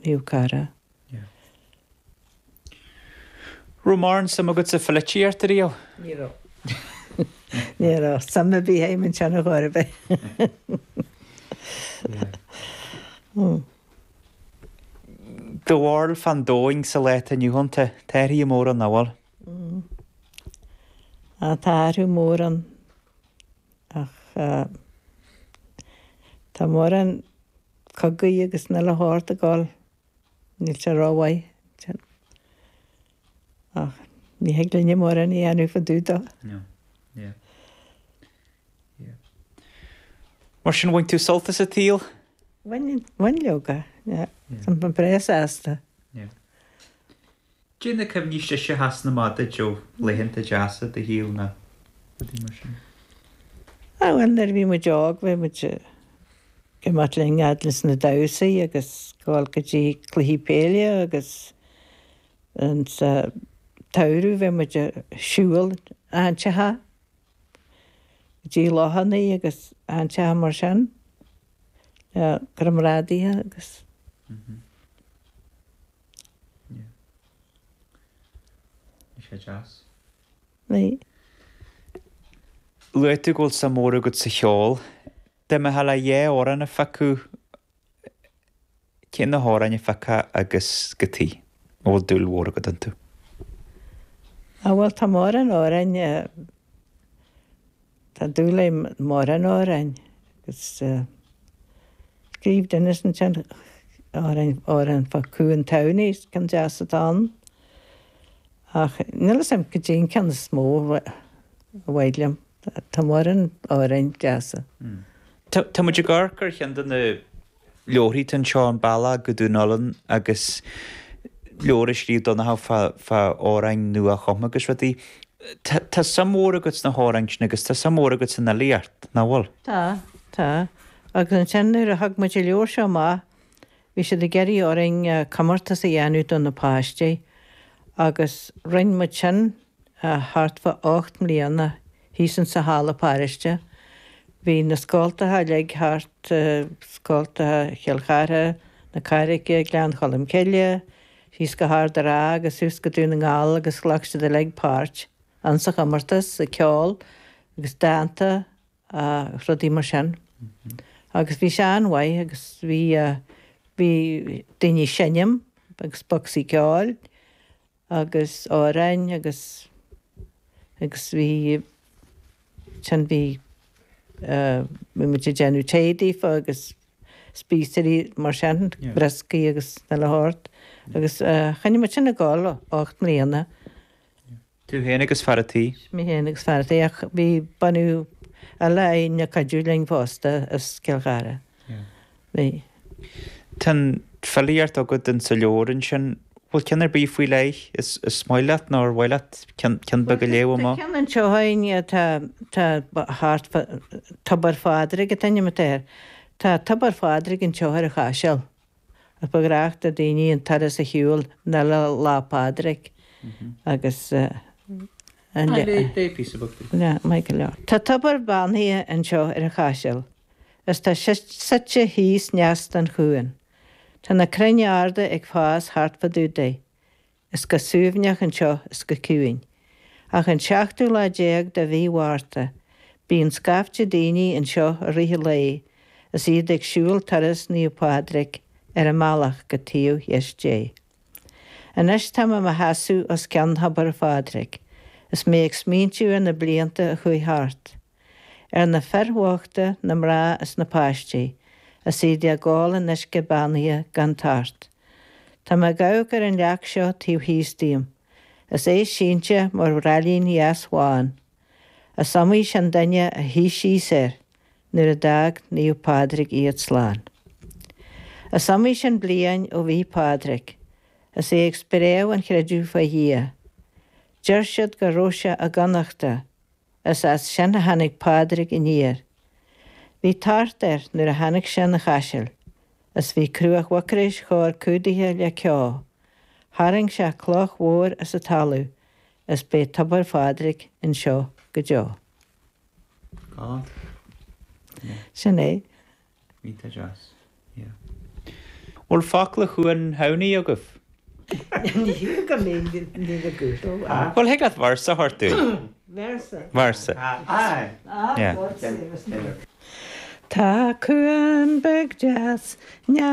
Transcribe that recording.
níú cara. Romarn sam agad sa falatíart río? Níró. Níró, sama bí héiminn sena gharbe. Do bhil fan dóing sa leita nniuhananta tairí mór an náhal? A táirú mór an ach tá mór an cogaí agus na le háirt a gáil níl se ráhaid. Ach, ní heaglinne mór an í anú fa dúda. Mar sin bhain tú soltas a tíl? Bhain leoga, san pan prés ásta. Dínna cem ní se has na mada jo leihananta deasa de híl na mar sin. Bhain ar bhí mu deag bheith mu go mat le adlas na dasaí agus gáil go dtí cluhí péile agus an sa tairú bheith mu siúil antethe dtí láhannaí agus antethe mar sin gur am rádíthe agus. Ní sé deas? Ní. Luitú ggóil sa mór agad sa cheol, de me hala óran a facu cin na hárainne faca agus gotí ó dúil mór agad an tú. Bhfuil tá mór an árain tá dúla mór an árain agus scríb duine san sin árain facuúin taunís gan deasa an. Ach, nílas am go dtíon cean smó bhaidliam. Tá mór an árain deasa. Tá muidir garcar chean na leorí an seán balla go dúnálan agus leoris ríomh donna fa árain nua chum agus bhí. Tá samór agat na hárain agus tá samór agat na líart na bhil? Tá. Agus an sinir a thug muidir leor seo má, bhí sé de geirí árain camarta sa dhéanú don na páiste agus rinn mu sin hartfa 8 mlíana hísan sa hála páiste. Bhí na scáiltathe le hart scáiltathe chealchathe na cairice glean cholam ceile, hís go háir rá agus ús go dúna ngáil agus chhlaachste de le páirt an sa chamartas sa ceáil agus dáanta a rodí mar sin. Agus bhí se anhaid agus bhí daoine sinneam agus boxí ceáil agus árain agus bhí sin bhí mu genú téadaí agus spísaí mar sin brescaí agus na le háirt agus chaine mar sinna gáil 8 mlíana. Tú héana agus fearratí? Mí héana agus fearratí ach bhí banú a lein na cadú lein fásta as cealchára. Bhí. Tá fellíart agad den sa leorin sin bhfuil ceanar bí faoi leith is smáileat ná bhaileat cean bag go léomh má? Cean an seohaine tá tabar fádra go taine matéir. Tá tabar fádra an seothar a chaisiil. A bagrácht a daoine an taras a hiúil na le lápádra agus Tá tabar baníthe an seo ar a chaisiil. Is tá site híos neast an chuúin. Tá na crenne arda ag fás hartfa dúdé. Is go suúbneach an seo is go cuúin. Ach an 16 le déag de bhí bhharrta, bíon scafte daoine an seo a ríthe lé, is iad ag siúil taras níopádric ar a málaach go tíú dé. An is tá a hasú os ceanhabar fádric, is mé ag smíntú na blianta a chuí hart. Ar na ferhuachta na mrá is na páistí, is iad a gála is go baníthe gan tart. Tá me gagur an leach seo tíú híostíim, is é sínte mar ralín jaasháin. A samí sin daine a hí síir, nuair a dag níú pádric iad sláán. A samí sin blian ó bhí pádric, is é ag spiréh an chreidú fa hí. Deir siad go róise a ganachta, is as sin a hanig pádric in níir. Bhí tart nuair a hanig sin a chaisiil, is bhí cruach wacaréis chóir cúdaithe le ceá. Haring se cloch mhór as a talú, is bé tabar fádric in seo go deo. Sin é? Mínta deas. Bhfuil fála chuan haí agah. Ní go mé ní a gúil. Bhfuil heagad bharsa hartú. Bharsa. Yeah. Tá cuan beg jazz,